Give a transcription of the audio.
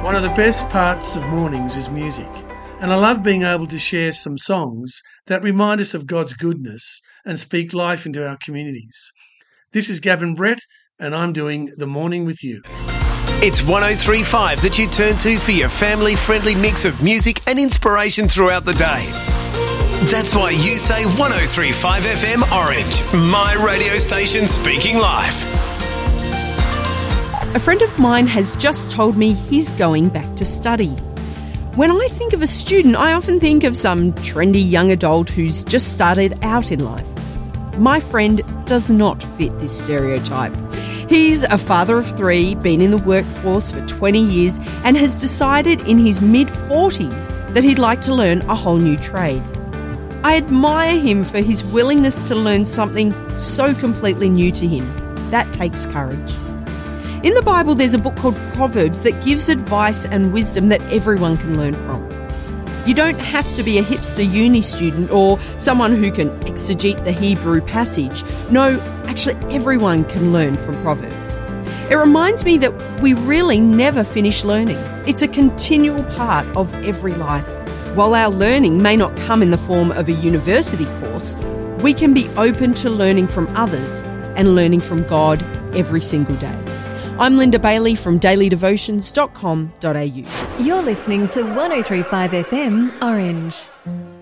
One of the best parts of mornings is music, and I love being able to share some songs that remind us of God's goodness and speak life into our communities. This is Gavin Brett, and I'm doing The Morning With You. It's 103.5 that you turn to for your family-friendly mix of music and inspiration throughout the day. That's why you say 103.5 FM Orange, my radio station speaking life. A friend of mine has just told me he's going back to study. When I think of a student, I often think of some trendy young adult who's just started out in life. My friend does not fit this stereotype. He's a father of 3, been in the workforce for 20 years, and has decided in his mid-40s that he'd like to learn a whole new trade. I admire him for his willingness to learn something so completely new to him. That takes courage. In the Bible, there's a book called Proverbs that gives advice and wisdom that everyone can learn from. You don't have to be a hipster uni student or someone who can exegete the Hebrew passage. No, actually everyone can learn from Proverbs. It reminds me that we really never finish learning. It's a continual part of every life. While our learning may not come in the form of a university course, we can be open to learning from others and learning from God every single day. I'm Linda Bailey from dailydevotions.com.au. You're listening to 103.5 FM Orange.